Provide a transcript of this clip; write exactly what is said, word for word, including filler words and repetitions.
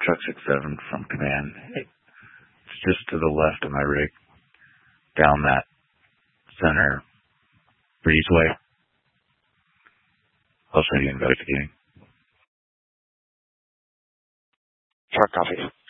Truck six seven from command. It's just to the left of my rig, down that center breezeway. Also investigating. Truck copy.